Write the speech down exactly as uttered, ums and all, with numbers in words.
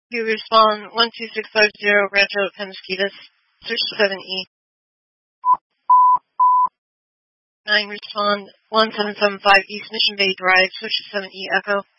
You respond one two six five zero Rancho Penasquitas, search seven E. nine respond one seven seven five East Mission Bay Drive, search seven E Echo.